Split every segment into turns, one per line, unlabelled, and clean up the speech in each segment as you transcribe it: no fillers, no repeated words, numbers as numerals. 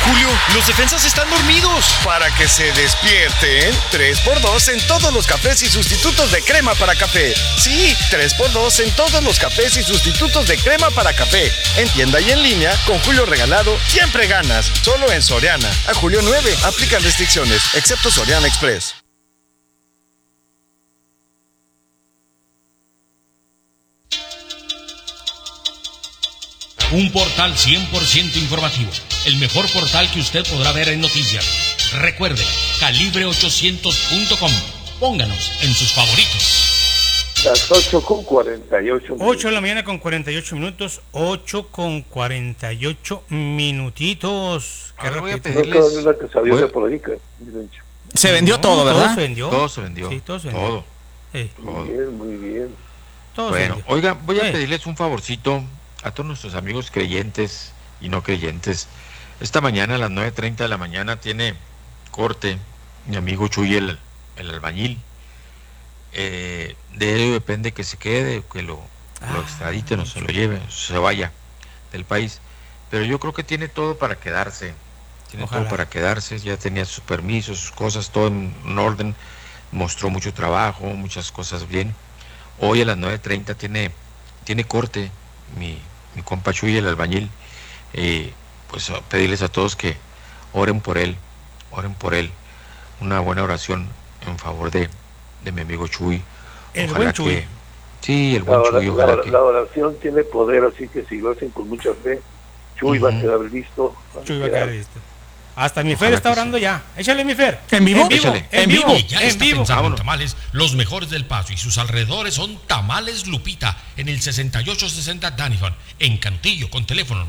Julio, los defensas están dormidos.
Para que se despierten, 3x2 en todos los cafés y sustitutos de crema para café. Sí, 3x2 en todos los cafés y sustitutos de crema para café. En tienda y en línea, con Julio regalado, siempre ganas. Solo en Soriana. A julio 9, aplican restricciones, excepto Soriana Express.
Un portal 100% informativo. El mejor portal que usted podrá ver en noticias. Recuerde, calibre800.com. Pónganos en sus favoritos.
Las 8:48.
8 de la mañana con 48 minutos. 8:48 minutitos.
Ahora voy a
No
pedirles...
una quesadilla de por ahí,
Se vendió todo, ¿verdad?
Todo se vendió.
Todo se vendió.
Sí, todo se vendió.
Todo.
Sí,
Muy bien, muy bien.
todo se
Bueno,
vendió.
oiga, voy a pedirles un favorcito a todos nuestros amigos creyentes y no creyentes. Esta mañana a las 9:30 de la mañana tiene corte mi amigo Chuy, el albañil. De él depende que se quede, que lo extraditen o se lo lleve, se vaya del país. Pero yo creo que tiene todo para quedarse. Tiene
Ojalá.
todo para quedarse. Ya tenía sus permisos, sus cosas, todo en orden. Mostró mucho trabajo, muchas cosas bien. Hoy a las 9:30 tiene corte mi compa Chuy, el albañil. Pues pedirles a todos que oren por él. Una buena oración en favor de mi amigo Chuy.
El
Ojalá
buen Chuy.
Sí, el buen Chuy. Ojalá que...
La oración tiene poder, así que si lo hacen con mucha fe, Chuy va a quedar listo.
Chuy va a quedar listo. Hasta mi
Ojalá
Fer está
que
orando ya. Échale, mi Fer.
¿En vivo?
Échale.
En vivo.
Y ya
En
está
vivo.
pensando en
Vámonos.
tamales, los mejores del Paso y sus alrededores son Tamales Lupita en el 6860 Daniford, en Cantillo, con teléfono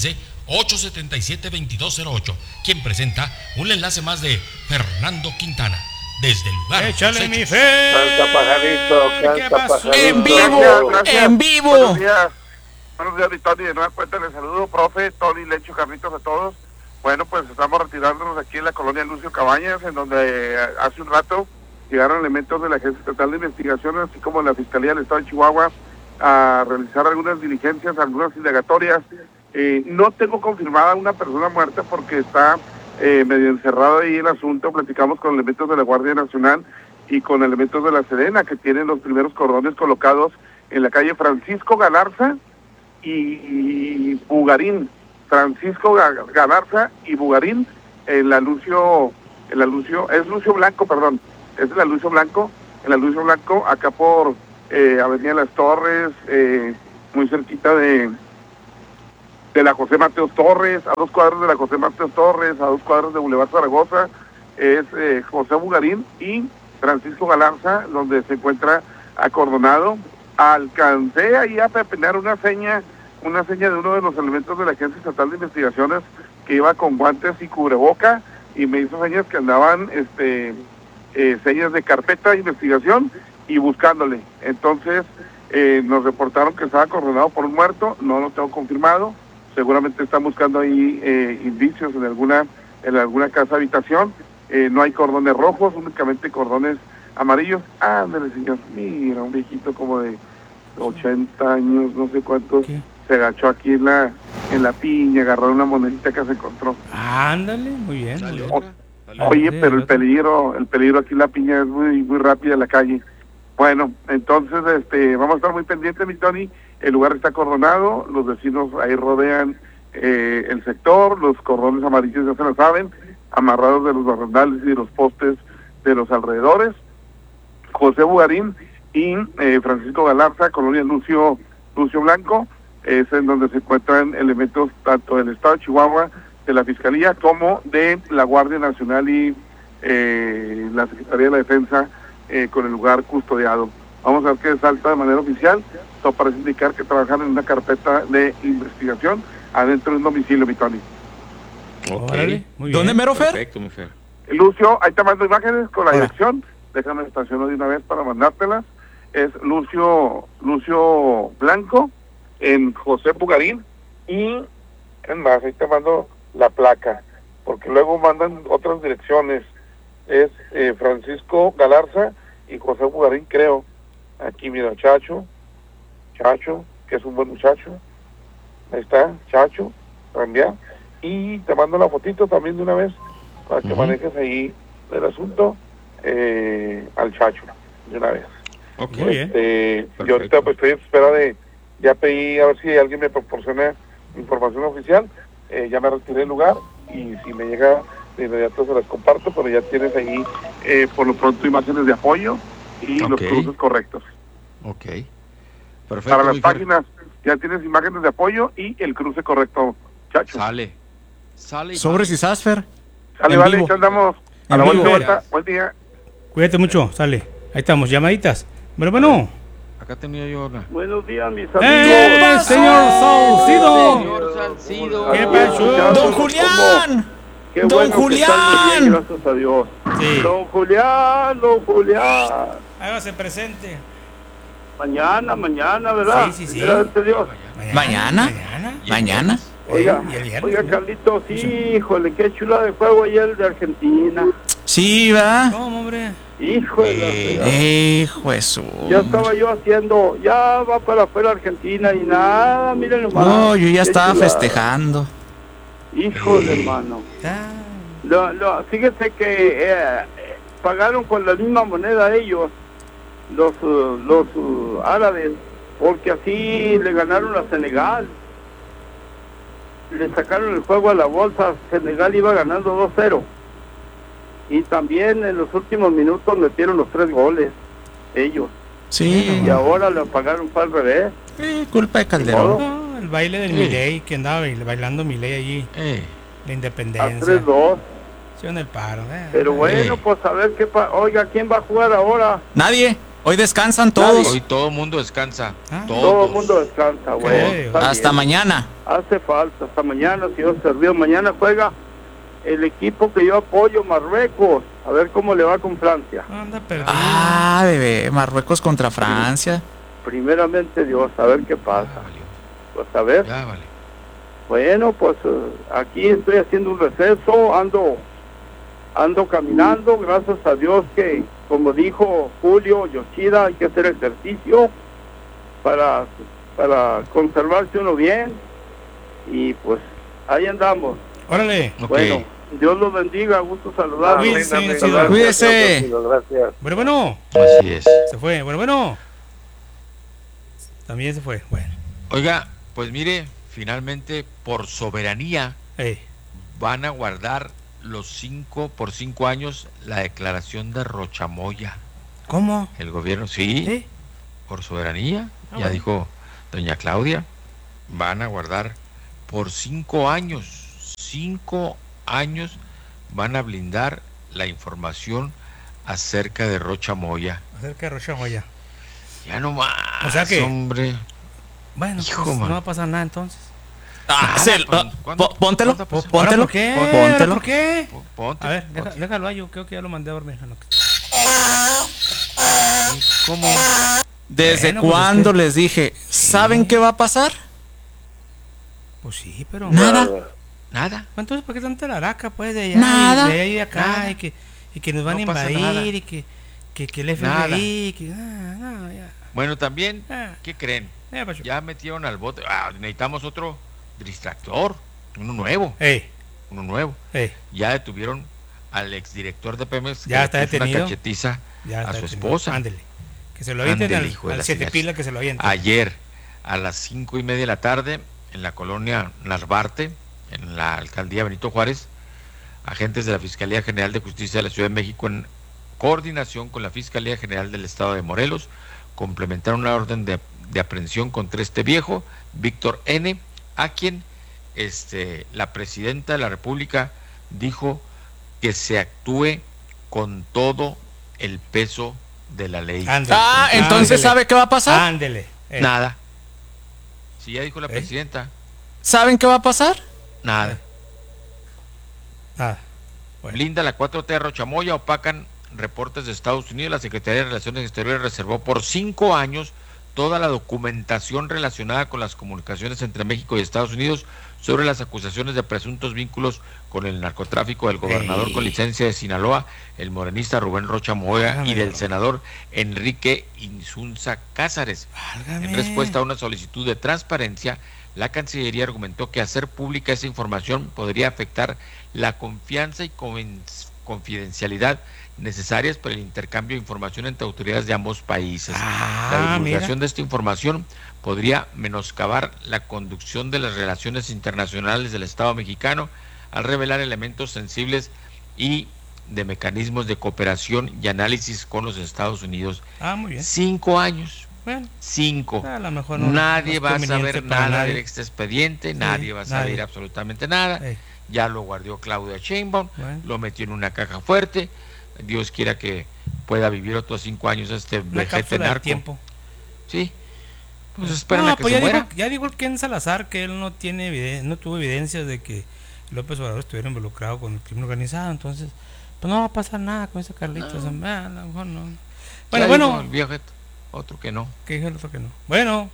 915-877-2208, quien presenta un enlace más de Fernando Quintana, desde el lugar.
Échale,
de los
mi
hechos.
Fer.
Canta pajarito,
¿Qué
canta
pasó?
pajarito.
En vivo,
Gracias.
en vivo.
Buenos días, mi Tony. De nueva cuenta les saludo, profe, Tony, Lecho, Carlitos, a todos. Bueno, pues estamos retirándonos aquí en la colonia Lucio Cabañas, en donde hace un rato llegaron elementos de la Agencia Estatal de Investigación, así como de la Fiscalía del Estado de Chihuahua, a realizar algunas diligencias, algunas indagatorias. No tengo confirmada una persona muerta porque está medio encerrado ahí el asunto. Platicamos con elementos de la Guardia Nacional y con elementos de la Sedena, que tienen los primeros cordones colocados en la calle Francisco Galarza y Bugarín. Francisco Galarza y Bugarín, es Lucio Blanco, acá por Avenida Las Torres, muy cerquita de la José Mateos Torres, a 2 cuadros de la José Mateos Torres, a 2 cuadros de Boulevard Zaragoza, es José Bugarín y Francisco Galarza, donde se encuentra acordonado. Alcancé ahí a pepenar una seña de uno de los elementos de la Agencia Estatal de Investigaciones que iba con guantes y cubreboca y me hizo señas que andaban señas de carpeta de investigación y buscándole. Entonces nos reportaron que estaba coordinado por un muerto, no lo tengo confirmado, seguramente están buscando ahí indicios en alguna casa habitación. No hay cordones rojos, únicamente cordones amarillos. Ándale, señor, mira, un viejito como de 80 años, no sé cuántos.
¿Qué?
Se agachó aquí en la piña, agarró una monedita que se encontró.
Ándale, muy bien. Muy bien.
Oye, pero el peligro aquí en la piña es muy muy rápida la calle. Bueno, entonces vamos a estar muy pendientes, mi Tony. El lugar está acordonado, los vecinos ahí rodean el sector, los cordones amarillos ya se lo saben, amarrados de los barrendales y de los postes de los alrededores. José Bugarín y Francisco Galarza, colonia Lucio Blanco, es en donde se encuentran elementos tanto del Estado de Chihuahua, de la Fiscalía, como de la Guardia Nacional y la Secretaría de la Defensa con el lugar custodiado. Vamos a ver qué salta de manera oficial. Esto parece indicar que trabajan en una carpeta de investigación adentro de un domicilio, mi Tony.
Órale, muy bien.
¿Dónde mero, Fer?
Perfecto, mi Fer.
Lucio, ahí te mando imágenes con la
Hola.
dirección. Déjame estaciono de una vez para mandártelas. Es Lucio Blanco en José Bugarín y es más, ahí te mando la placa, porque luego mandan otras direcciones. Es Francisco Galarza y José Bugarín, creo. Aquí mira, Chacho, que es un buen muchacho. Ahí está, Chacho, también. y te mando la fotito también de una vez para que manejes ahí el asunto al Chacho de una vez.
Ok.
Yo ahorita pues estoy en espera de, ya pedí a ver si alguien me proporciona información oficial, ya me retiré del lugar y si me llega de inmediato se las comparto, pero ya tienes ahí por lo pronto imágenes de apoyo y los cruces correctos.
Ok. Perfecto.
Para las páginas ya tienes imágenes de apoyo y el cruce correcto, Chacho.
Sale.
Sobres y Sasfer.
Sale, vale, ya andamos a la vuelta. Buen día.
Cuídate mucho, sale. Ahí estamos, llamaditas. Bueno.
Acá tenía yo una.
Buenos días, mis amigos.
Señor Salcido.
Señor Salcido.
¿Qué pasó?
¡Don Julián!
Qué
¡Don
bueno
Julián!
que están bien, gracias a Dios.
Sí.
Don Julián.
Hágase presente.
Mañana, ¿verdad?
Sí.
Gracias a Dios.
¿Mañana?
Oiga,
¿Y el viernes?
oiga, Carlitos, híjole, qué chula de juego ayer el de Argentina.
Sí, ¿verdad?
¿Cómo, hombre?
Híjole,
Hijo de su...
ya estaba yo haciendo, ya va para afuera Argentina y nada, miren nomás.
No, yo ya
Qué
estaba
chulada.
festejando.
Híjole, hermano. Fíjense que pagaron con la misma moneda ellos, los árabes, porque así le ganaron a Senegal. Le sacaron el juego a la bolsa, Senegal iba ganando 2-0. Y también en los últimos minutos metieron los 3 goles, ellos.
Sí.
Y ahora lo pagaron para al revés.
Culpa de Calderón.
No, el baile del Milei, que andaba bailando Milei allí. La
A
independencia.
3-2.
Sí, en el paro.
Pero bueno, pues a ver qué oiga, ¿quién va a jugar ahora?
Nadie. Hoy descansan todos.
Hoy todo el mundo descansa.
Todo el mundo descansa, güey.
Hasta mañana.
Hace falta, hasta mañana, si Dios servió. Mañana juega el equipo que yo apoyo, Marruecos. A ver cómo le va con Francia.
Anda perdido.
Bebé. Marruecos contra Francia.
Primeramente Dios, a ver qué pasa. Pues a ver.
Ya, vale.
Bueno, pues aquí estoy haciendo un receso, ando caminando, gracias a Dios que, como dijo Julio Yoshida, hay que hacer ejercicio para conservarse uno bien, y pues ahí andamos.
Órale.
Bueno, Dios los bendiga, gusto saludar.
Cuídese.
Gracias.
Bueno.
Así es.
Se fue. Bueno. También se fue. Bueno.
Oiga, pues mire, finalmente por soberanía van a guardar por 5 años la declaración de Rochamoya.
¿Cómo?
El gobierno, sí. Por soberanía, ya dijo doña Claudia, van a guardar por 5 años. 5 años van a blindar la información acerca de Rochamoya.
Acerca de Rochamoya.
Ya no más,
o sea que,
hombre.
Bueno, pues, no va a pasar nada entonces.
Póntelo.
¿Por qué?
Póntelo.
¿Por qué?
Ponte,
a ver, déjalo ahí, yo creo que ya lo mandé a dormir.
¿Cómo?
¿Desde cuándo les dije? ¿Saben qué va a pasar?
Pues sí, pero...
Nada.
Entonces, ¿por qué tanta laraca, pues, de allá?
Nada.
De allá y de acá, y que nos van a invadir, y que el FBI, que... ya.
Bueno, también, ¿qué creen? Ya metieron al bote. Necesitamos otro distractor, uno nuevo. Uno nuevo. Ya detuvieron al exdirector de Pemex,
ya
que
está
le puso
detenido.
una cachetiza a su esposa.
Ándele. Que se lo avienten al 7 pila, que se lo avienten.
Ayer, a las 5:30 de la tarde, en la colonia Narvarte, en la alcaldía Benito Juárez, agentes de la Fiscalía General de Justicia de la Ciudad de México, en coordinación con la Fiscalía General del Estado de Morelos, complementaron una orden de aprehensión contra este viejo, Víctor N., a quien la presidenta de la República dijo que se actúe con todo el peso de la ley.
Entonces, ¿sabe qué va a pasar?
Ándele.
Nada. Si ya dijo la presidenta.
¿Saben qué va a pasar?
Nada.
Bueno.
Blinda la 4T Rochamoya, opacan reportes de Estados Unidos. La Secretaría de Relaciones Exteriores reservó por 5 años toda la documentación relacionada con las comunicaciones entre México y Estados Unidos sobre las acusaciones de presuntos vínculos con el narcotráfico del gobernador con licencia de Sinaloa, el morenista Rubén Rochamoya, y del senador Enrique Insunza Cázares. En respuesta a una solicitud de transparencia, La Cancillería argumentó que hacer pública esa información podría afectar la confianza y confidencialidad necesarias para el intercambio de información entre autoridades de ambos países. La divulgación de esta información podría menoscabar la conducción de las relaciones internacionales del Estado mexicano al revelar elementos sensibles y de mecanismos de cooperación y análisis con los Estados Unidos.
Muy bien.
5 años.
Bueno,
5.
A lo mejor
nadie
no
va a saber nada
de
de este expediente, nadie va a saber absolutamente nada. Ya lo guardó Claudia Sheinbaum, lo metió en una caja fuerte. Dios quiera que pueda vivir otros 5 años este vejete narco.
Tiempo.
Sí. Pues esperan a que se muera.
Ya dijo el Ken Salazar que él no tuvo evidencias de que López Obrador estuviera involucrado con el crimen organizado, entonces pues no va a pasar nada con ese Carlitos. A lo mejor no. Bueno.
El viejo otro que no.
¿Qué dijo el otro que no? Bueno.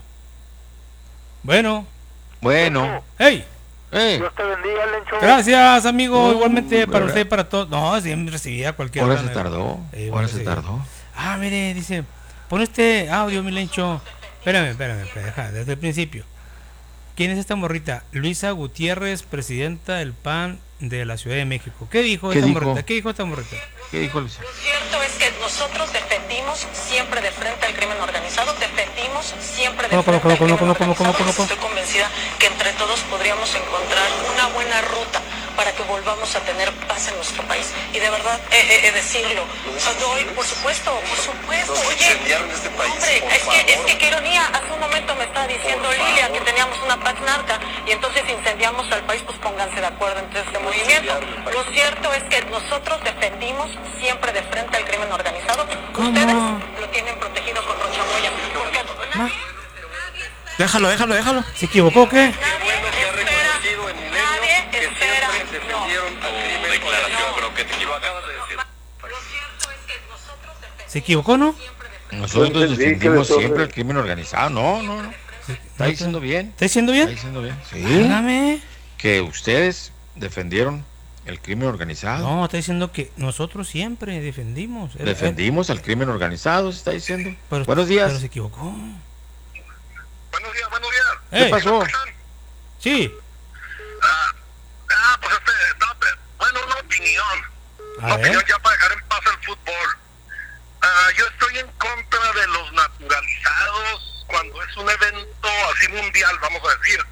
¡Hey!
Dios te bendiga, Lencho.
Gracias, amigo. Igualmente para usted y para todos. No, siempre recibía cualquier
hora. Se tardó.
Mire, dice, pon este audio, mi Lencho. Espérame, deja, desde el principio. ¿Quién es esta morrita? Luisa Gutiérrez, presidenta del PAN de la Ciudad de México. ¿Qué dijo esta morrita? ¿Qué dijo Luisa?
Lo cierto es que nosotros defendimos siempre de frente al crimen organizado, defendimos siempre de frente al crimen organizado. Estoy convencida que entre todos podríamos encontrar una buena ruta para que volvamos a tener paz en nuestro país. Y de verdad, decirlo, doy, por supuesto, oye, hombre, es que qué ironía, hace un momento me estaba diciendo Lilia que teníamos una paz narca y entonces incendiamos al país, pues pónganse de acuerdo entre este movimiento. Lo cierto es que nosotros defendimos siempre de frente al crimen organizado. Ustedes lo tienen protegido con Rochamoya.
Déjalo.
¿Se equivocó o qué? ¿Se equivocó, no?
Nosotros defendimos siempre el crimen organizado. No. ¿Está diciendo bien?
¿Está diciendo bien?
Sí.
Dígame.
Que ustedes defendieron el crimen organizado.
No, está diciendo que nosotros siempre defendimos.
Defendimos al crimen organizado, se está diciendo. Buenos días.
Pero se equivocó.
Buenos días.
¿Qué pasó?
Sí.
Pues una opinión.
Una opinión
ya para dejar en paz el fútbol. Yo estoy en contra de los naturalizados cuando es un evento así mundial, vamos a decir.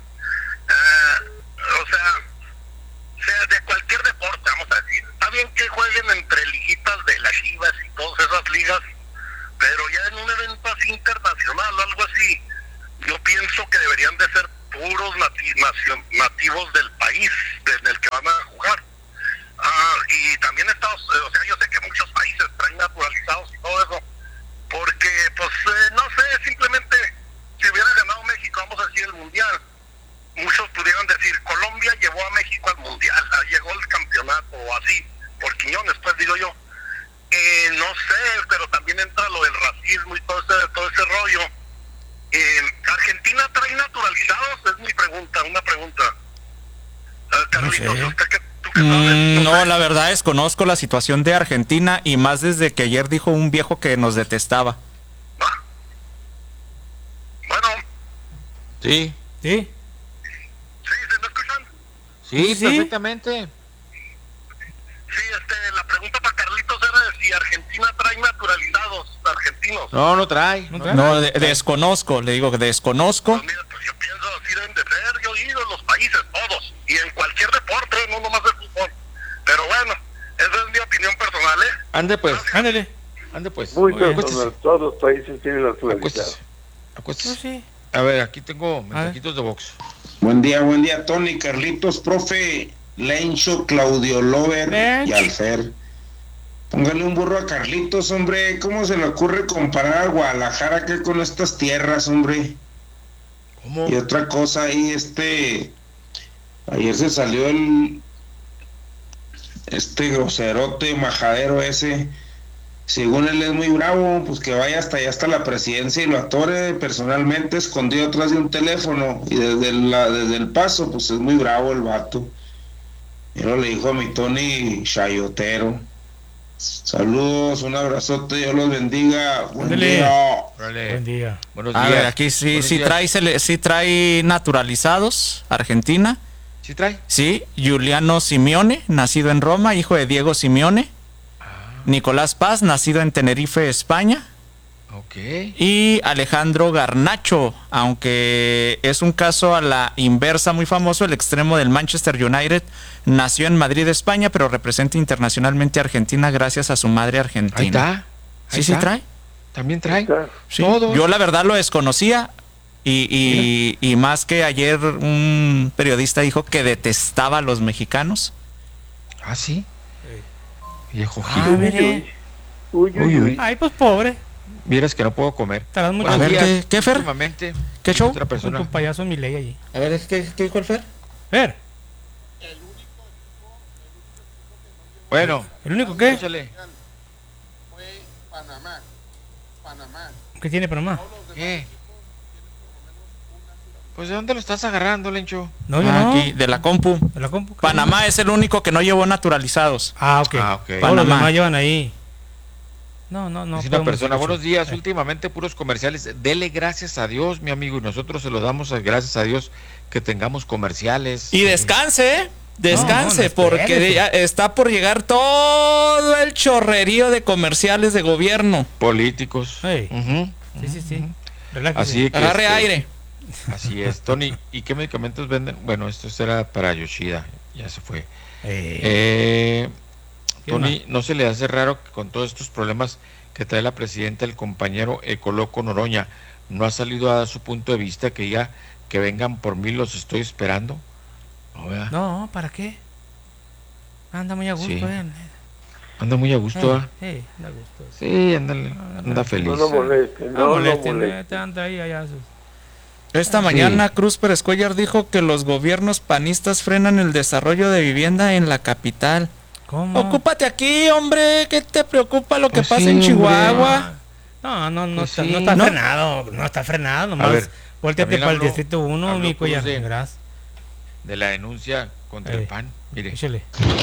O sea, de cualquier deporte, vamos a decir. Está bien que jueguen entre liguitas de las Chivas y todas esas ligas, pero ya en un evento así internacional o algo así, yo pienso que deberían de ser puros nativos del país en el que van a jugar. Y también yo sé que muchos países traen naturalizados y todo eso, porque pues no sé, simplemente si hubiera ganado México, vamos a decir, el mundial, muchos pudieran decir Colombia llevó a México al mundial, llegó el campeonato o así, por Quiñones, pues digo yo. No sé, pero también entra lo del racismo y todo ese rollo. ¿Argentina trae naturalizados? Es mi pregunta, una pregunta. Carlitos,
no sé.
¿Usted qué sabes?
No, la verdad desconozco la situación de Argentina y más desde que ayer dijo un viejo que nos detestaba.
Bueno.
Sí.
¿Sí?
¿Sí me escuchan?
Sí, perfectamente.
Sí, la pregunta para Carlitos era de si Argentina trae naturalizados argentinos.
No trae.
No, desconozco, le digo que desconozco.
Pues mira, pues yo pienso así deben de ser, yo he ido en los países todos, y en cualquier deporte, no nomás el fútbol. Pero bueno, esa es mi opinión personal,
Ande pues.
Ándale.
Muy personal, todos los países tienen naturalizado.
Acuéstese.
Sí.
A ver, aquí tengo mensajitos de box.
Buen día, Tony, Carlitos, profe, Lencho, Claudio Lover y Alfer. Póngale un burro a Carlitos, hombre. ¿Cómo se le ocurre comparar a Guadalajara que con estas tierras, hombre?
¿Cómo?
Y otra cosa ahí, ayer se salió el groserote majadero ese. Según él es muy bravo, pues que vaya hasta allá, hasta la presidencia y lo atore personalmente escondido atrás de un teléfono y desde el paso, pues es muy bravo el vato. Y luego le dijo a mi Tony chayotero. Saludos, un abrazote, Dios los bendiga. Buen
Ándale.
día.
Buen día.
Buenos
A
días.
ver, aquí sí trae naturalizados Argentina.
¿Sí trae?
Sí, Giuliano Simeone, nacido en Roma, hijo de Diego Simeone. Nicolás Paz, nacido en Tenerife, España.
Ok.
Y Alejandro Garnacho, aunque es un caso a la inversa muy famoso, el extremo del Manchester United, nació en Madrid, España, pero representa internacionalmente a Argentina gracias a su madre argentina.
Ahí está.
Sí, sí trae.
También trae.
Sí.
Todos.
Yo la verdad lo desconocía y más que ayer un periodista dijo que detestaba a los mexicanos.
Ah, sí. Viejo
Ah,
Gil.
mire.
Uy.
Ay, pues pobre.
Vieras que no puedo comer.
Estarás muy
A ver,
contento
¿qué, Fer?
Últimamente,
¿Qué show?
otra
con
persona.
tu payaso Milei allí.
A ver, ¿qué dijo el Fer?
Fer,
Bueno,
¿el único qué?
échale.
¿Qué tiene Panamá?
¿Qué? Pues ¿de dónde lo estás agarrando, Lencho?
No, yo no.
Aquí, de la compu.
¿De la compu?
Panamá es el único que no llevó naturalizados.
Ah, ok.
Ah, ok.
Todos los
Panamá.
demás llevan ahí. No.
Es una
podemos
persona,
decir
buenos
eso.
días, últimamente puros comerciales. Dele gracias a Dios, mi amigo, y nosotros se lo damos gracias a Dios que tengamos comerciales.
Y descanse, ¿eh? Descanse,
No,
porque
espérese.
ya está por llegar todo el chorrerío de comerciales de gobierno.
Políticos.
Hey.
Ujú.
Sí. Relájese.
Así que
Agarre aire.
Así es, Tony. ¿Y qué medicamentos venden? Bueno, esto será para Yoshida, ya se fue.
¿Qué
Tony, ¿no se le hace raro que con todos estos problemas que trae la presidenta, el compañero Ecoloco Noroña, no ha salido a dar su punto de vista, que ya que vengan por mí, los estoy esperando? No, ¿verdad?
No, ¿para qué? Anda muy a gusto,
Sí.
él.
Anda muy a gusto, ¿ah?
Anda a gusto.
Sí, ándale, anda feliz.
No lo molesten,
No
no lo
molesten,
molesten.
anda ahí allá.
Esta mañana Cruz Pérez Cuellar dijo que los gobiernos panistas frenan el desarrollo de vivienda en la capital.
¿Cómo?
Ocúpate aquí, hombre. ¿Qué te preocupa lo que
Pues
pasa
sí,
en
hombre.
Chihuahua?
No
Pues
está,
sí.
no está
¿No?
frenado. No está frenado,
A
nomás.
ver,
Volteate
también
para el
habló-
distrito 1,
habló
mi Cuellar.
Cruz de-
Gracias.
De la denuncia contra el PAN. Mire.
Échale.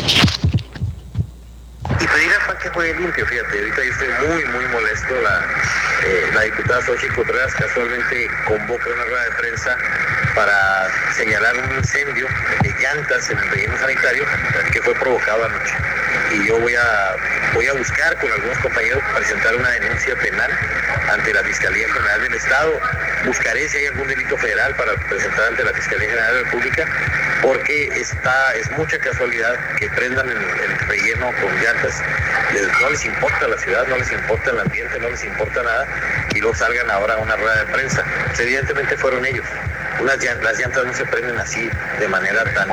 Y pedir a PAN que juegue limpio, fíjate, ahorita yo estoy muy molesto. La diputada Xochitl Contreras casualmente convoca una rueda de prensa para señalar un incendio de llantas en el relleno sanitario que fue provocado anoche. Y yo voy a buscar con algunos compañeros presentar una denuncia penal ante la Fiscalía General del Estado. Buscaré si hay algún delito federal para presentar ante la Fiscalía General de la República, porque es mucha casualidad que prendan el relleno con llantas. No les importa la ciudad, no les importa el ambiente, no les importa nada, y luego salgan ahora a una rueda de prensa. Pues evidentemente fueron ellos. Las llantas no se prenden así de manera tan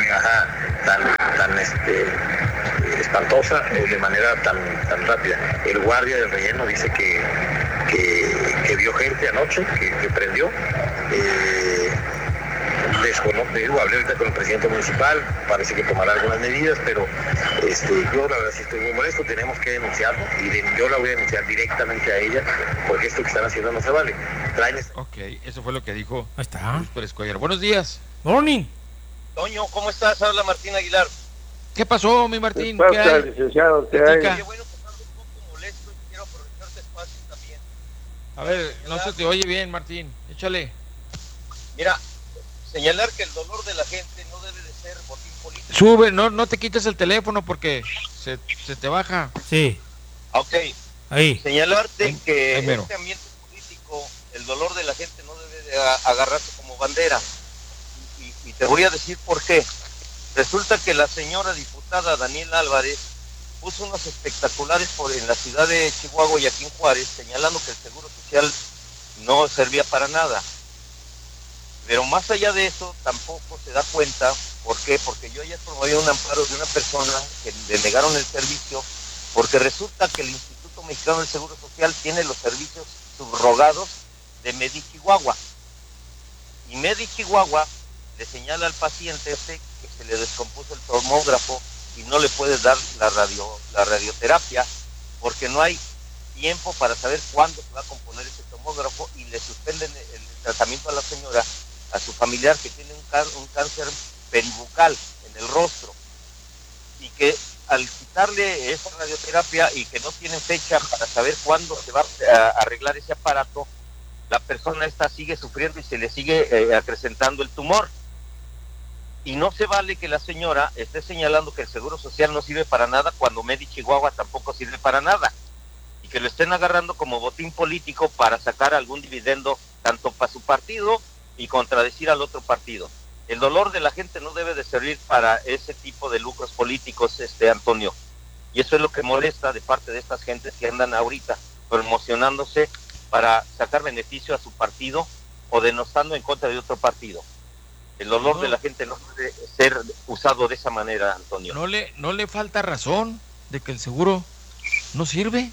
espantosa, de manera tan rápida. El guardia del relleno dice que vio gente anoche que prendió. Desconozco, hablé ahorita con el presidente municipal, parece que tomará algunas medidas, pero yo la verdad sí estoy muy molesto. Tenemos que denunciarlo, y yo la voy a denunciar directamente a ella, porque esto que están haciendo no se vale.
Ok, eso fue lo que dijo
Ahí está.
Cruz Pérez Cuellar. Buenos días.
Morning.
Toño, ¿cómo estás? Habla Martín Aguilar.
¿Qué pasó, mi Martín? ¿Qué
Pasa,
hay?
licenciado, ¿qué hay?
Platica.
Qué bueno que estás un poco molesto y quiero aprovechar este espacio también.
A ver, no se te oye bien, Martín. Échale.
Mira, señalar que el dolor de la gente no debe de ser botín político.
Sube, no te quites el teléfono porque se te baja.
Sí.
Ok.
Ahí.
Señalarte que
Ahí mero.
este ambiente político, el dolor de la gente no debe de agarrarse como bandera. Y te voy a decir por qué. Resulta que la señora diputada Daniela Álvarez puso unos espectaculares en la ciudad de Chihuahua y aquí en Juárez, señalando que el seguro social no servía para nada. Pero más allá de eso, tampoco se da cuenta. ¿Por qué? Porque yo ayer promoví un amparo de una persona que le negaron el servicio, porque resulta que el Instituto Mexicano del Seguro Social tiene los servicios subrogados de Medichihuahua. Y Medichihuahua le señala al paciente que se le descompuso el tomógrafo y no le puede dar la radioterapia, porque no hay tiempo para saber cuándo se va a componer ese tomógrafo, y le suspenden el tratamiento a la señora, a su familiar, que tiene un cáncer peribucal en el rostro, y que al quitarle esa radioterapia y que no tienen fecha para saber cuándo se va a arreglar ese aparato, la persona esta sigue sufriendo y se le sigue acrecentando el tumor. Y no se vale que la señora esté señalando que el Seguro Social no sirve para nada cuando Medi Chihuahua tampoco sirve para nada. Y que lo estén agarrando como botín político para sacar algún dividendo tanto para su partido y contradecir al otro partido. El dolor de la gente no debe de servir para ese tipo de lucros políticos, Antonio. Y eso es lo que molesta de parte de estas gentes que andan ahorita promocionándose para sacar beneficio a su partido o denostando en contra de otro partido. El dolor de la gente no puede ser usado de esa manera, Antonio.
No le falta razón de que el seguro no sirve.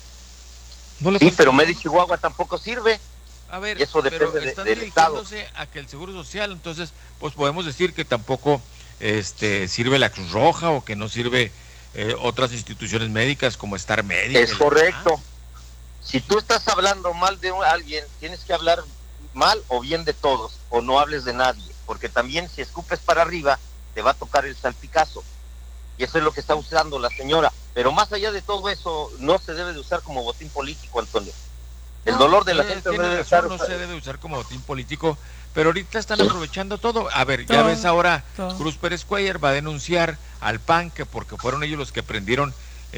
Sí, pero Medi Chihuahua tampoco sirve.
A ver,
y eso depende
están
del Estado.
dirigiéndose a que el Seguro Social, entonces, pues podemos decir que tampoco sirve la Cruz Roja o que no sirve otras instituciones médicas como Star Médica.
Es correcto. Si tú estás hablando mal de alguien, tienes que hablar mal o bien de todos, o no hables de nadie, porque también si escupes para arriba, te va a tocar el salpicazo. Y eso es lo que está usando la señora. Pero más allá de todo eso, no se debe de usar como botín político, Antonio. El dolor de la gente
no se debe usar como botín político, pero ahorita están aprovechando todo. A ver, ya ves ahora, Cruz Pérez Cuellar va a denunciar al PAN que porque fueron ellos los que prendieron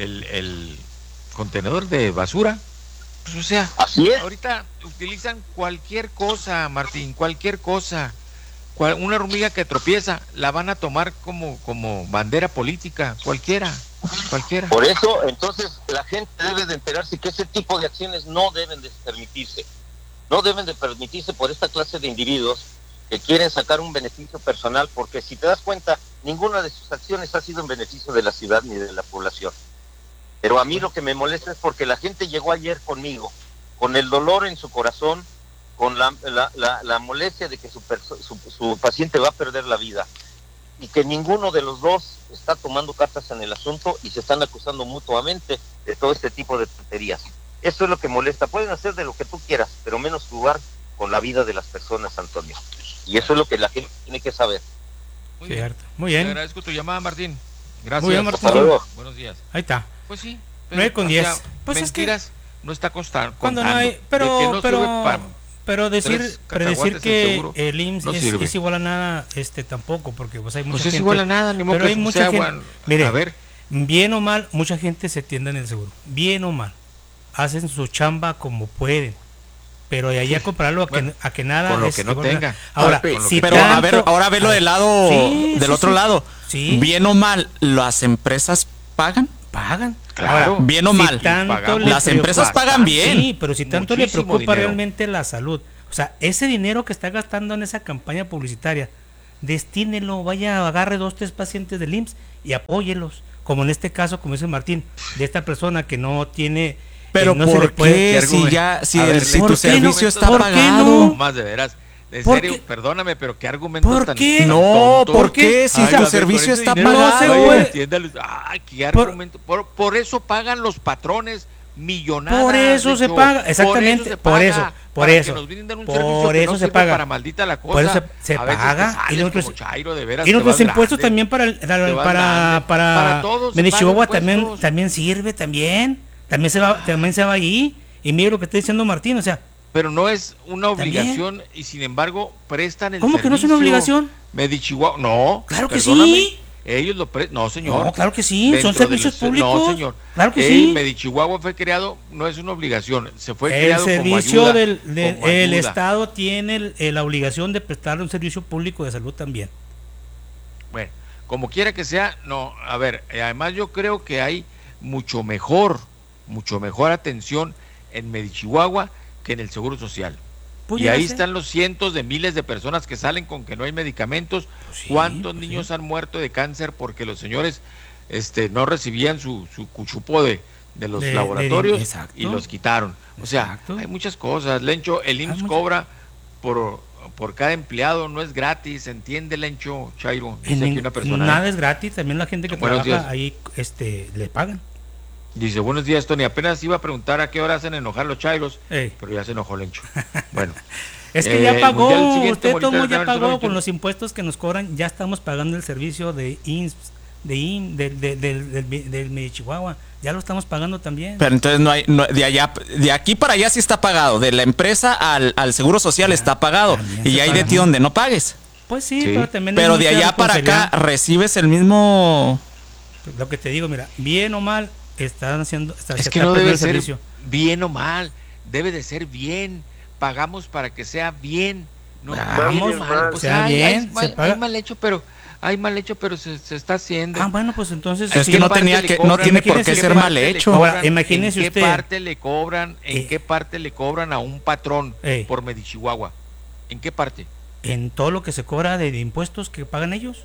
el contenedor de basura. Pues, o sea,
así es.
Ahorita utilizan cualquier cosa, Martín, cualquier cosa. Una hormiga que tropieza, la van a tomar como bandera política, cualquiera.
Por eso, entonces, la gente debe de enterarse que ese tipo de acciones no deben de permitirse. No deben de permitirse por esta clase de individuos que quieren sacar un beneficio personal, porque si te das cuenta, ninguna de sus acciones ha sido en beneficio de la ciudad ni de la población. Pero a mí lo que me molesta es porque la gente llegó ayer conmigo, con el dolor en su corazón, con la molestia de que su paciente va a perder la vida, y que ninguno de los dos está tomando cartas en el asunto y se están acusando mutuamente de todo este tipo de tonterías. Eso es lo que molesta. Pueden hacer de lo que tú quieras, pero menos jugar con la vida de las personas, Antonio. Y eso es lo que la gente tiene que saber.
Muy bien.
Muy bien.
Te agradezco tu llamada, Martín. Gracias.
Muy bien, Martín.
Buenos días.
Ahí está.
Pues sí.
9:10. Pues
mentiras
es que
no está costando.
Cuando no hay, pero decir que el IMSS es igual a nada, tampoco, porque pues hay mucha gente.
Es igual a nada, ni modo
pero
que
hay mucha gente.
Bueno.
Mire,
a ver,
bien o mal, mucha gente se tienda en el seguro. Bien o mal, hacen su chamba como pueden. Pero de ahí a compararlo a que nada
con lo que no tenga.
Ahora,
pero a ver, ahora velo del lado del otro lado.
Sí.
Bien o mal, las empresas pagan.
Claro.
Ahora, bien o mal, las empresas pagan bien.
Sí, pero si tanto le preocupa
dinero.
realmente la salud, o sea, ese dinero que está gastando en esa campaña publicitaria, destínelo, vaya, agarre 2, 3 pacientes del IMSS y apóyelos, como en este caso, como dice Martín, de esta persona que no tiene.
Pero
no
¿por qué? Si tu servicio está pagado.
No?
Más de veras. En
¿Por
serio,
qué?
perdóname, pero qué argumentos
¿Por
tan
qué?
No,
tontos?
¿por qué? Si tu servicio está pagado.
Ay, qué argumento. Por eso pagan los patrones millonadas.
Por eso se paga, exactamente. Por eso se paga.
Para maldita la cosa.
Por eso se paga. Y nuestros impuestos también para Chihuahua también sirve también. También se va ahí. Y mire lo que está diciendo Martín, o sea.
Pero no es una obligación y sin embargo prestan el
¿Cómo
servicio.
que no es una obligación?
Medi Chihuahua, no.
Claro que sí.
Ellos lo no, señor.
No, claro que sí, son servicios públicos.
No, señor.
Claro que sí.
Medi Chihuahua fue creado, no es una obligación, se fue
el
creado
servicio
como ayuda.
El Estado tiene la obligación de prestarle un servicio público de salud también.
Bueno, como quiera que sea, no, a ver, además yo creo que hay mucho mejor atención en Medi Chihuahua que en el Seguro Social.
Pues
y ahí están los cientos de miles de personas que salen con que no hay medicamentos. Sí, ¿cuántos niños han muerto de cáncer porque los señores no recibían su cuchupo de los laboratorios y los quitaron? O sea, hay muchas cosas. Lencho, el IMSS cobra por cada empleado, no es gratis, ¿entiende, Lencho? Chairo, dice aquí una persona.
Nada es gratis, también la gente que trabaja ahí le pagan.
Dice, buenos días, Tony. Apenas iba a preguntar a qué hora hacen enojar los chairos, pero ya se enojó Lencho. Bueno.
Es que ya pagó, usted Tomo ya pagó con los impuestos que nos cobran, ya estamos pagando el servicio de IMSS del Chihuahua, ya lo estamos pagando también.
Pero entonces de aquí para allá sí está pagado, de la empresa al Seguro Social está pagado, y ya hay de ti donde no pagues.
Pues sí. Pero también
pero de allá para acá recibes el mismo.
Lo que te digo, mira, bien o mal están haciendo.
Es que no debe ser bien o mal, debe de ser bien. Pagamos para que sea bien. No,
mal.
O sea, hay mal hecho, pero se está haciendo.
Bueno, pues entonces
es que no tiene por qué ser mal hecho.
Ahora, imagínese
usted. ¿En
qué
parte le cobran a un patrón por Medichihuahua? ¿En qué parte?
En todo lo que se cobra de impuestos que pagan ellos.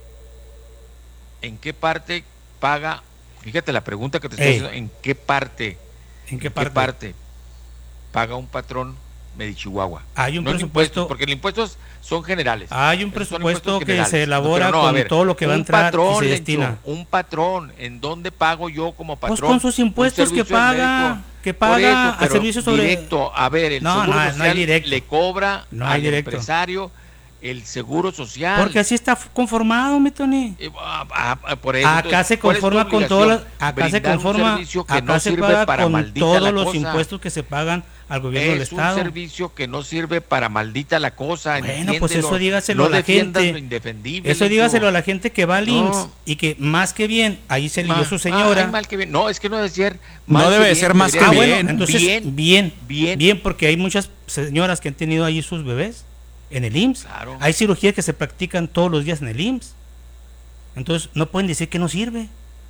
¿En qué parte paga? Fíjate la pregunta que te estoy haciendo. ¿En qué parte?
¿En qué parte
paga un patrón Medichihuahua?
Hay un presupuesto,
porque los impuestos son generales.
Hay un presupuesto que se elabora con todo lo que va a entrar y se destina.
Un patrón, ¿en dónde pago yo como patrón?
Pues con sus impuestos que paga a servicios sobre
directo. A ver, el Seguro Social le cobra al empresario el Seguro Social.
Porque así está conformado, mi Tony.
Por eso,
acá se conforma con todas acá se conforma, acá se paga con todos los impuestos que se pagan al gobierno del Estado.
Es un servicio que no sirve para maldita la cosa.
Bueno, pues eso dígaselo a la gente. Eso dígaselo a la gente que va al IMSS y que más que bien, ahí se lió su señora.
Mal que bien. No, es que no debe ser
mal. No debe ser más que bien.
Bueno, entonces, bien, porque hay muchas señoras que han tenido ahí sus bebés en el IMSS.
Claro.
Hay cirugías que se practican todos los días en el IMSS. Entonces, no pueden decir que no sirve.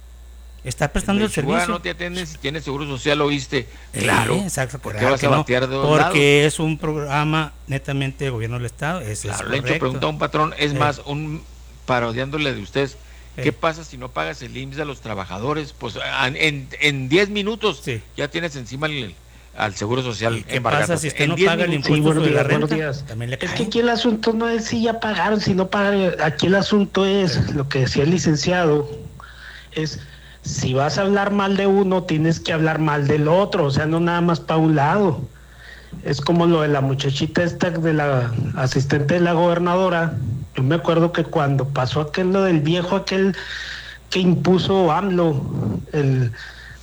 Está prestando el servicio.
No te atienden si tienes Seguro Social, ¿lo viste?
Claro. Exacto.
¿Por qué vas a batear de dos lados?
Porque es un programa netamente de gobierno del Estado.
Claro, le he hecho pregunta a un patrón, es más, parodiándole de ustedes, ¿qué pasa si no pagas el IMSS a los trabajadores? Pues en 10 minutos ya tienes encima al Seguro Social.
¿Qué pasa si usted no paga el impuesto de la renta?
También le cae. Es que aquí el asunto no es si ya pagaron, si no pagaron. Aquí el asunto es, lo que decía el licenciado, es si vas a hablar mal de uno, tienes que hablar mal del otro, o sea, no nada más para un lado. Es como lo de la muchachita esta, de la asistente de la gobernadora. Yo me acuerdo que cuando pasó lo del viejo aquel que impuso AMLO, el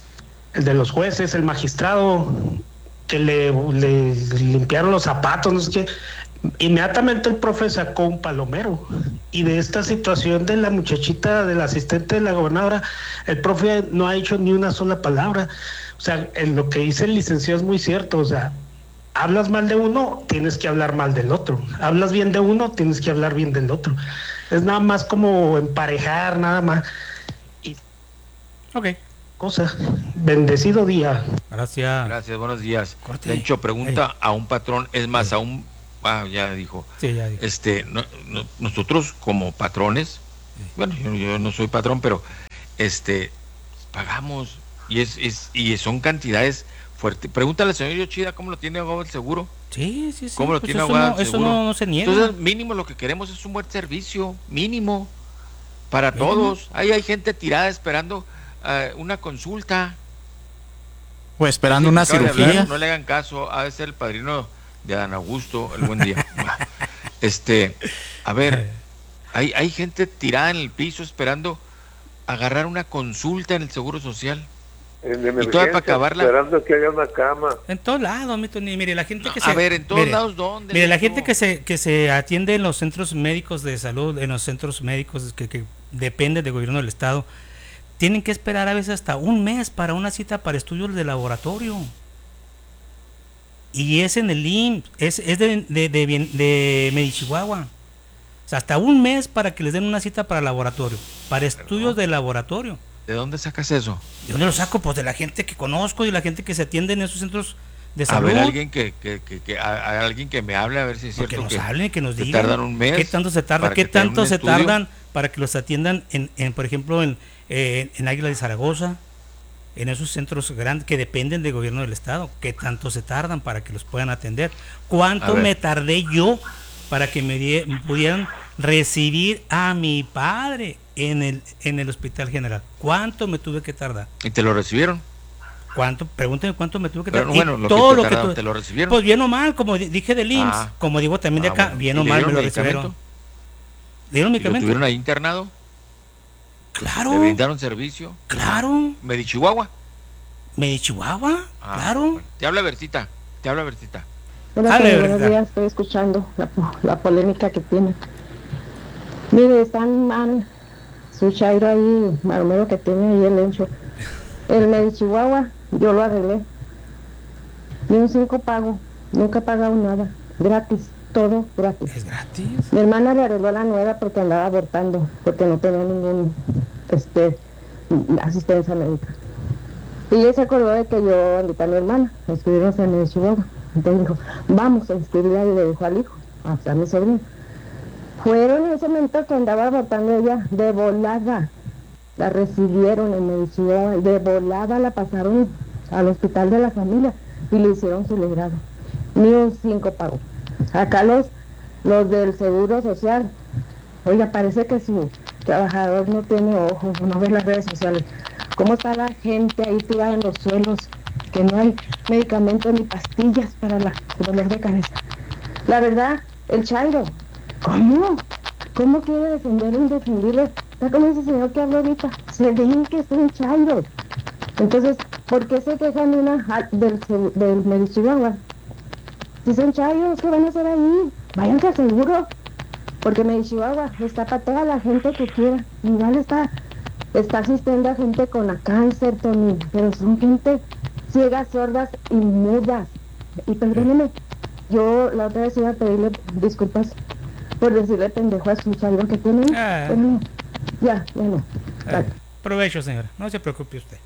de los jueces, el magistrado, que le limpiaron los zapatos, no sé qué, inmediatamente el profe sacó un palomero. Y de esta situación de la muchachita, del asistente de la gobernadora, el profe no ha dicho ni una sola palabra. O sea, en lo que dice el licenciado es muy cierto. O sea, hablas mal de uno, tienes que hablar mal del otro. Hablas bien de uno, tienes que hablar bien del otro. Es nada más como emparejar, nada más.
Ok.
Cosa. Bendecido día.
Gracias, buenos días. De hecho, pregunta a un patrón, es más, a un... ya dijo.
Sí, ya dijo.
Nosotros como patrones, bueno, yo no soy patrón, pero pagamos y son cantidades fuertes. Pregúntale al señor Yoshida cómo lo tiene ahogado el seguro.
Sí.
¿Cómo lo tiene ahogado el seguro?
Eso no se niega.
Entonces, mínimo lo que queremos es un buen servicio, mínimo, para todos. Ahí hay gente tirada esperando una consulta.
O esperando una cirugía.
No le hagan caso, ha de ser el padrino de Adán Augusto, el buen día. A ver, hay gente tirada en el piso esperando agarrar una consulta en el Seguro Social.
En emergencia, para acabarla, esperando que haya una cama.
En todos lados, mire, la gente que
en todos lados, ¿dónde?
Mire, la gente que se atiende en los centros médicos de salud, en los centros médicos que dependen del gobierno del Estado, tienen que esperar a veces hasta un mes para una cita para estudios de laboratorio. Y es en el IMSS, es de Medichihuahua. O sea, hasta un mes para que les den una cita para laboratorio, para estudios de laboratorio.
¿De dónde sacas eso?
¿De dónde lo saco? Pues de la gente que conozco y la gente que se atiende en esos centros de salud.
A ver, alguien que me hable, a ver si es cierto.
Que nos hablen, que nos digan.
Tardan un mes.
¿Qué tanto se tarda? ¿Qué tanto se tardan para que los atiendan por ejemplo, en Águila de Zaragoza? En esos centros grandes que dependen del gobierno del Estado, ¿qué tanto se tardan para que los puedan atender? ¿Cuánto me tardé yo para que me pudieran recibir a mi padre en el Hospital General? ¿Cuánto me tuve que tardar?
¿Y te lo recibieron?
¿Cuánto? Pregúntame cuánto me tuve que tardar.
Bueno, todo lo que te lo recibieron.
Pues bien o mal, como dije del IMSS, como digo también de acá, bueno, bien o mal me lo recibieron. ¿Dieron medicamento?
¿Lo tuvieron ahí internado?
Claro.
¿Le brindaron servicio?
Claro.
¿Medichihuahua?
¿Medichihuahua? Claro.
Bueno. Te habla Bertita.
Buenos días, estoy escuchando la polémica que tiene. Mire, están mal su chairo ahí, maromero que tiene ahí el Lencho. El Medichihuahua, yo lo arreglé. Ni un 5 pago, nunca he pagado nada, gratis, todo gratis.
¿Es gratis?
Mi hermana le arregló la nueva porque andaba abortando, porque no tenía ningún asistencia médica. Y ella se acordó de que yo invité a mi hermana a inscribirnos en el Chihuahua. Entonces dijo, vamos a inscribirla, y le dijo al hijo, a mi sobrino. Fueron en ese momento que andaba abortando ella, de volada. La recibieron en el Chihuahua, de volada la pasaron al hospital de la familia y le hicieron su legrado. Ni un 5 pago. Acá los del Seguro Social, oiga, parece que su trabajador no tiene ojos, no ve las redes sociales. ¿Cómo está la gente ahí tirada en los suelos? Que no hay medicamentos ni pastillas para el dolor de cabeza. La verdad, el chairo, ¿cómo quiere defender un indefendible? Está como ese señor que habló ahorita, se ven que son chairos. Entonces, ¿por qué se quejan del Medichihuahua? Si son chairos, ¿qué van a hacer ahí? Váyanse al seguro, porque Medichihuahua está para toda la gente que quiera. Igual está asistiendo a gente con cáncer, Tony, pero son gente ciegas, sordas y mudas. Y perdóneme, yo la otra vez iba a pedirle disculpas por decirle pendejo a su chairo que tienen. Ya, bueno.
Provecho, señora, no se preocupe usted.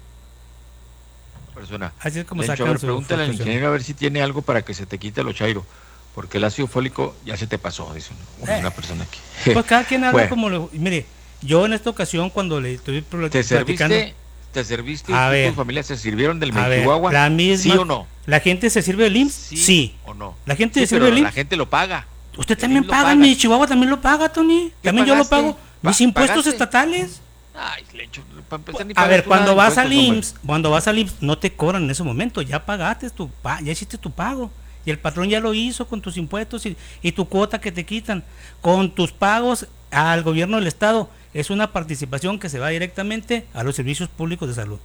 Persona.
Así es como
Lencho,
sacan su
pregúntale al
frustración.
ingeniero a ver si tiene algo para que se te quite lo chairo, porque el ácido fólico ya se te pasó, dice una persona aquí.
Pues cada quien habla
Bueno.
como mire, yo en esta ocasión cuando le estoy platicando,
¿Te serviste?
A ver.
¿Tu familia se sirvieron del
a ver,
Medichihuahua?
la misma,
¿Sí o no?
¿La gente se sirve del IMSS? Sí.
¿O no?
¿La gente
Sí,
se sirve
pero
del IMSS?
la gente lo paga.
Usted también paga, mi Chihuahua también lo paga, Tony. También yo lo
pagaste?
pago. Mis impuestos
¿Pagaste?
estatales.
Ay, Lencho, para empezar ni
A
pagas
ver,
tú
cuando
nada de
vas al
impuestos,
IMSS, no te cobran en ese momento, ya pagaste ya hiciste tu pago. Y el patrón ya lo hizo con tus impuestos y tu cuota que te quitan. Con tus pagos al gobierno del estado, es una participación que se va directamente a los servicios públicos de salud.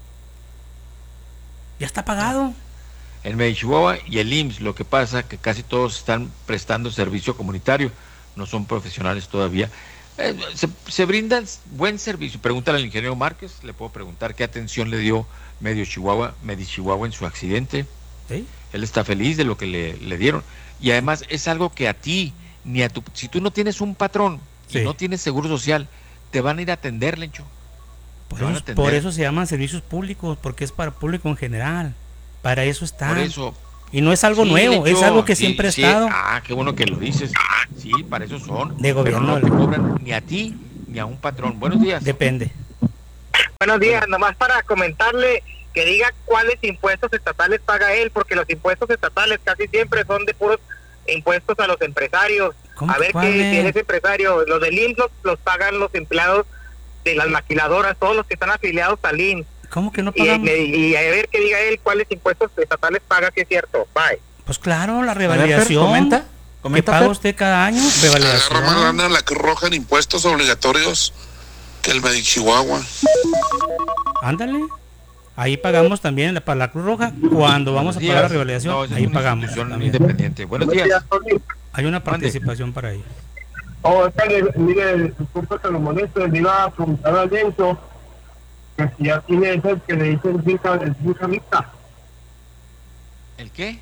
Ya está pagado.
El Medichihuahua y el IMSS, lo que pasa que casi todos están prestando servicio comunitario, no son profesionales todavía. Se brinda buen servicio. Pregúntale al ingeniero Márquez, le puedo preguntar qué atención le dio Medichihuahua en su accidente.
¿Sí?
Él está feliz de lo que le dieron. Y además es algo que a ti, si tú no tienes un patrón y no tienes seguro social, te van a ir a atender, Lencho.
Por eso se llaman servicios públicos, porque es para público en general. Para eso está.
Por eso.
Y no es algo nuevo,
Lencho,
es algo que siempre ha estado.
Qué bueno que lo dices. Sí, para eso son.
De gobierno.
Pero no te cobran ni a ti ni a un patrón. Buenos días.
Depende.
Buenos días, nomás para comentarle que diga cuáles impuestos estatales paga él, porque los impuestos estatales casi siempre son de puros impuestos a los empresarios. A ver si eres empresario, los del IMSS los pagan los empleados de las maquiladoras, todos los que están afiliados al IMSS.
¿Cómo que no pagamos?
Y a ver que diga él cuáles impuestos estatales paga, que es cierto. Bye.
Pues claro, la revalidación. ¿Qué paga usted cada año? Revalidación.
Agarra más lana la Cruz Roja en impuestos obligatorios que el Medichihuahua.
Ándale. Ahí pagamos también para la Cruz Roja. Cuando vamos a pagar la revalidación, ahí pagamos.
Independiente. Buenos días.
Hay una participación para ello.
Mire, disculpe que lo moleste, le iba a preguntar a Lencho que si ya tiene eso que le dicen finca mixta.
¿El qué?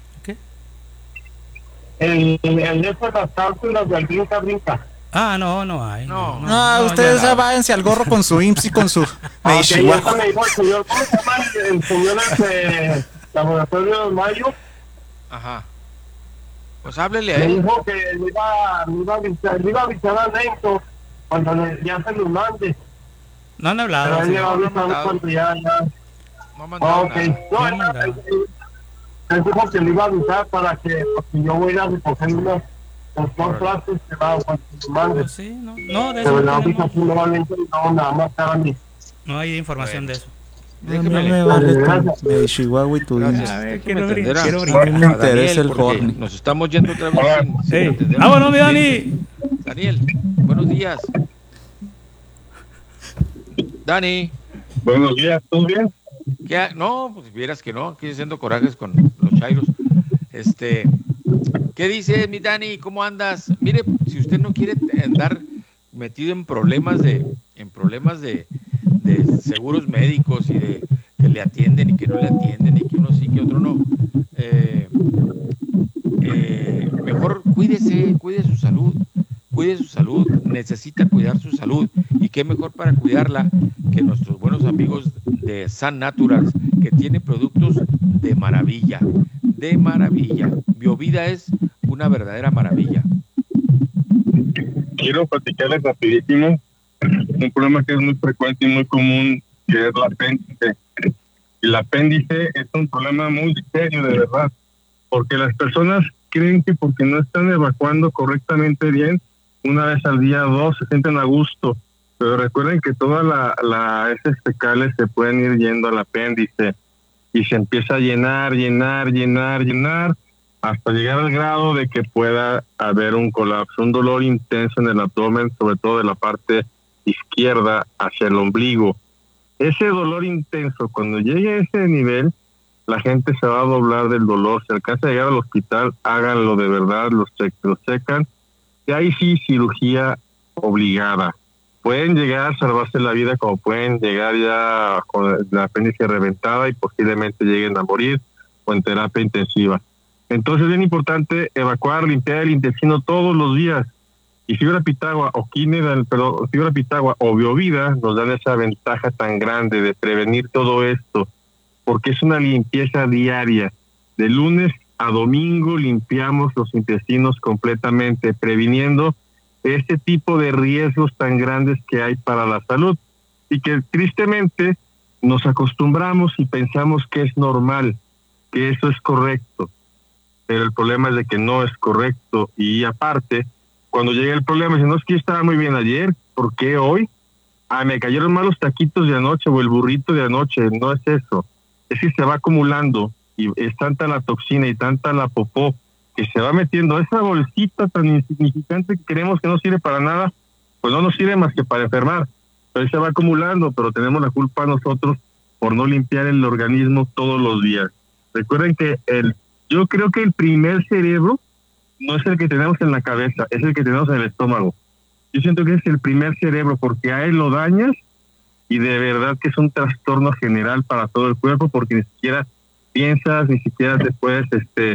El de las cláusulas del finca brinca.
Ah, no hay.
No, ustedes ya váyanse al gorro con su IMSS y con su Medichihuahua.
Me dijo el señor, ¿cómo se llama el señor Laboratorio de Mayo?
Ajá. Pues háblele a
Me
él.
dijo que le iba a avisar a Lencho cuando ya se lo mande.
No han hablado.
Pero él le va a avisar cuando ya.
No ha mandado nada.
Él dijo que le iba a avisar para que, porque yo voy a ir a recoger unos dos plazos que va cuando se lo mande.
Sí, no, de
pero
eso
la
no
avisa nuevamente no, nada más para mí.
No hay información de eso.
No me vale tu Medichihuahua y tu IMSS.
Quiero
No me interesa el horny.
Nos estamos yendo otra vez. sin atender.
¡Vámonos, mi Dani!
Daniel, buenos días. Dani.
Buenos días, ¿todo bien?
No, pues vieras que no, aquí haciendo corajes con los chairos. ¿Qué dice mi Dani? ¿Cómo andas? Mire, si usted no quiere andar metido en problemas de seguros médicos y de que le atienden y que no le atienden y que uno sí, que otro no, mejor cuide su salud, necesita cuidar su salud, y qué mejor para cuidarla que nuestros buenos amigos de San Naturals, que tiene productos de maravilla. Biovida es una verdadera maravilla.
Quiero platicarles rapidísimo un problema que es muy frecuente y muy común, que es el apéndice. Y el apéndice es un problema muy serio, de verdad, porque las personas creen que porque no están evacuando correctamente bien, una vez al día, 2, se sienten a gusto, pero recuerden que todas las heces fecales se pueden ir yendo al apéndice y se empieza a llenar, hasta llegar al grado de que pueda haber un colapso, un dolor intenso en el abdomen, sobre todo de la parte izquierda hacia el ombligo. Ese dolor intenso, cuando llegue a ese nivel, la gente se va a doblar del dolor. Si alcanza a llegar al hospital, háganlo de verdad, los checan. Y ahí sí, cirugía obligada. Pueden llegar a salvarse la vida, como pueden llegar ya con la apéndice reventada y posiblemente lleguen a morir o en terapia intensiva. Entonces es bien importante evacuar, limpiar el intestino todos los días. Y fibra pitagua o biovida nos dan esa ventaja tan grande de prevenir todo esto, porque es una limpieza diaria. De lunes a domingo limpiamos los intestinos completamente, previniendo este tipo de riesgos tan grandes que hay para la salud y que tristemente nos acostumbramos y pensamos que es normal, que eso es correcto, pero el problema es de que no es correcto. Y aparte, cuando llega el problema, dicen, no, es que yo estaba muy bien ayer, ¿por qué hoy? Me cayeron mal los taquitos de anoche o el burrito de anoche. No es eso, es que se va acumulando y es tanta la toxina y tanta la popó que se va metiendo. Esa bolsita tan insignificante que creemos que no sirve para nada, pues no nos sirve más que para enfermar. Pero se va acumulando, pero tenemos la culpa nosotros por no limpiar el organismo todos los días. Recuerden que yo creo que el primer cerebro no es el que tenemos en la cabeza, es el que tenemos en el estómago. Yo siento que es el primer cerebro, porque a él lo dañas y de verdad que es un trastorno general para todo el cuerpo, porque ni siquiera piensas, ni siquiera te puedes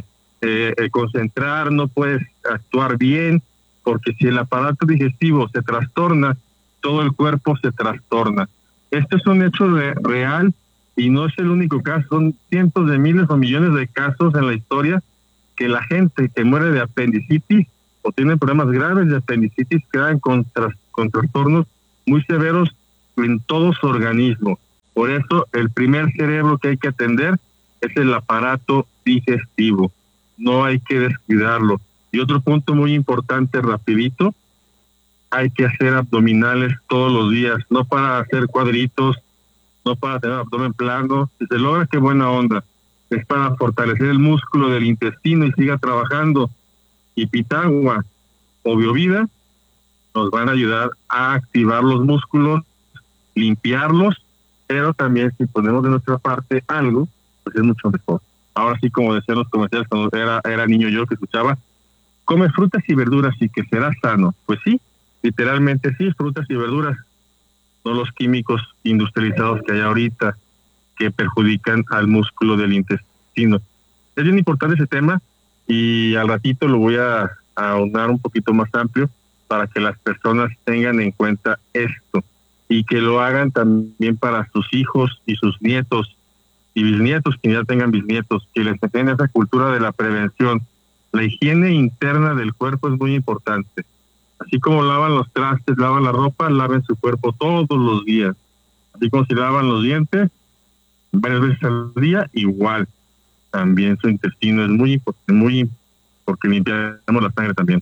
concentrar, no puedes actuar bien, porque si el aparato digestivo se trastorna, todo el cuerpo se trastorna. Esto es un hecho real y no es el único caso, son cientos de miles o millones de casos en la historia que la gente que muere de apendicitis o tiene problemas graves de apendicitis quedan con trastornos muy severos en todo su organismo. Por eso el primer cerebro que hay que atender es el aparato digestivo. No hay que descuidarlo. Y otro punto muy importante, rapidito, hay que hacer abdominales todos los días, no para hacer cuadritos, no para tener abdomen plano. Si se logra, qué buena onda. Es para fortalecer el músculo del intestino y siga trabajando. Y pitagua o biovida nos van a ayudar a activar los músculos, limpiarlos, pero también si ponemos de nuestra parte algo, pues es mucho mejor. Ahora sí, como decían los comerciales cuando era niño yo que escuchaba, come frutas y verduras y que será sano. Pues sí, literalmente sí, frutas y verduras, no los químicos industrializados que hay ahorita que perjudican al músculo del intestino. Es bien importante ese tema y al ratito lo voy a ahondar un poquito más amplio para que las personas tengan en cuenta esto y que lo hagan también para sus hijos y sus nietos y bisnietos, que ya tengan bisnietos, que les enseñen esa cultura de la prevención. La higiene interna del cuerpo es muy importante. Así como lavan los trastes, lavan la ropa, laven su cuerpo todos los días. Así como si lavan los dientes varias veces al día, igual. También su intestino es muy importante, porque limpiamos la sangre también.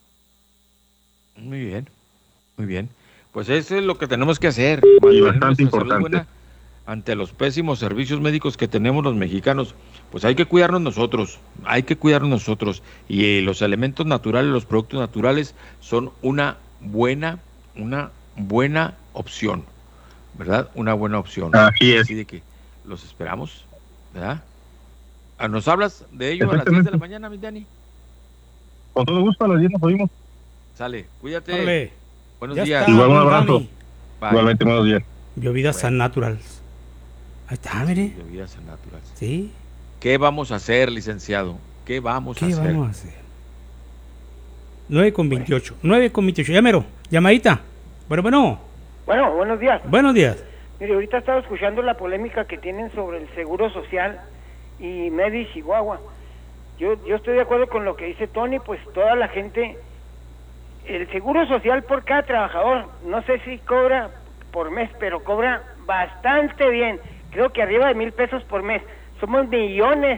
Muy bien, muy bien. Pues eso es lo que tenemos que hacer.
Y bastante importante.
Ante los pésimos servicios médicos que tenemos los mexicanos, pues hay que cuidarnos nosotros, y los elementos naturales, los productos naturales son una buena opción. ¿verdad? Una buena opción.
Así es.
Así de que los esperamos, ¿verdad? ¿Nos hablas de ello a las 10 de la mañana, mi Dani?
Con todo gusto, a las 10 nos oímos.
Sale, cuídate.
Dale.
Buenos
Ya
días.
está,
Igual un abrazo.
Dani.
Bye.
Igualmente, buenos días.
Bebidas San Naturals. Ahí está, mire.
Bebidas San Naturals.
Sí.
¿Qué vamos a hacer, licenciado? ¿Qué vamos a hacer?
9:28. 9:28. Ya mero. Llamadita. Bueno.
Bueno, buenos días.
Buenos días.
Mire, ahorita estaba escuchando la polémica que tienen sobre el Seguro Social y Medi Chihuahua. Yo estoy de acuerdo con lo que dice Tony, pues toda la gente, el Seguro Social por cada trabajador, no sé si cobra por mes, pero cobra bastante bien. Creo que arriba de 1,000 pesos por mes. Somos millones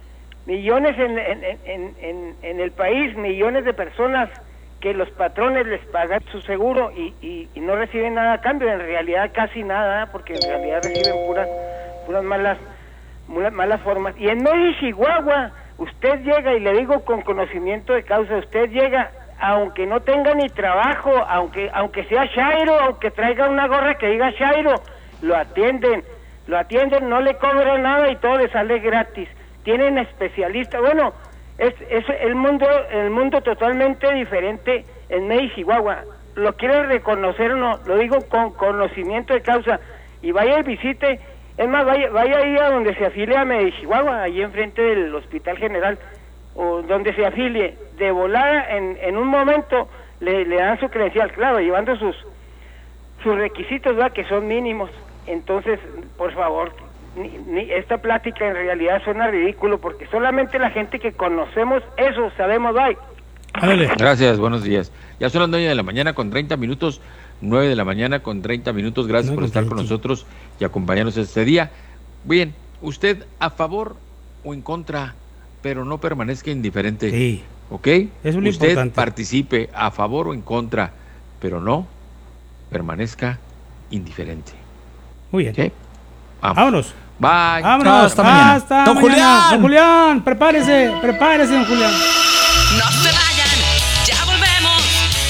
en el país, millones de personas que los patrones les pagan su seguro y no reciben nada a cambio, en realidad casi nada, porque en realidad reciben puras malas formas. Y en Medi Chihuahua, usted llega, y le digo con conocimiento de causa, usted llega, aunque no tenga ni trabajo, aunque sea chairo, aunque traiga una gorra que diga chairo, lo atienden, no le cobran nada y todo le sale gratis. Tienen especialistas, bueno, es el mundo totalmente diferente en Medi Chihuahua. Lo quiere reconocer o no, lo digo con conocimiento de causa, y vaya y visite, es más, vaya ahí a donde se afilia a Medi Chihuahua, ahí enfrente del Hospital General, o donde se afilie, de volada, en un momento le dan su credencial, claro, llevando sus requisitos, ¿verdad?, que son mínimos. Entonces, por favor, esta plática en realidad suena ridículo, porque solamente la gente que conocemos eso sabemos. Bye.
Gracias, buenos días. Ya son las 9 de la mañana con 30 minutos, 9 de la mañana con 30 minutos. Gracias por estar con nosotros y acompañarnos este día. Bien, usted a favor o en contra, pero no permanezca indiferente.
Sí.
¿Ok?
Es muy
usted
importante.
participe a favor o en contra, pero no permanezca indiferente.
Muy bien.
¿Okay?
Vámonos.
Bye.
Vámonos.
Hasta mañana.
Hasta
Don
mañana.
Julián.
Don Julián, prepárese, don Julián.
No se vayan, ya volvemos,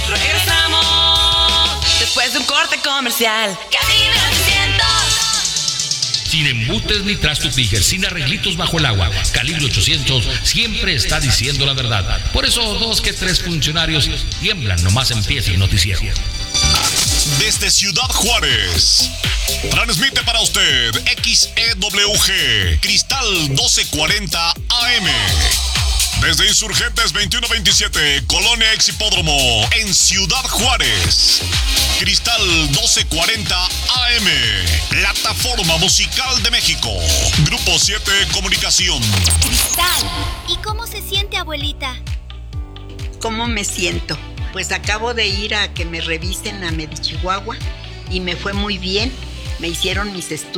regresamos después de un corte comercial. Calibre 800.
Sin embustes ni trastos Tiger, sin arreglitos bajo el agua. Calibre 800 siempre está diciendo la verdad. Por eso 2 que 3 funcionarios tiemblan nomás empieza el noticiero.
Desde Ciudad Juárez, transmite para usted XEWG Cristal 1240 AM. Desde Insurgentes 2127, Colonia Exhipódromo, en Ciudad Juárez. Cristal 1240 AM, plataforma musical de México. Grupo 7 Comunicación.
Cristal, ¿y cómo se siente, abuelita?
¿Cómo me siento? Pues acabo de ir a que me revisen a Medi Chihuahua y me fue muy bien. Me hicieron mis estudios.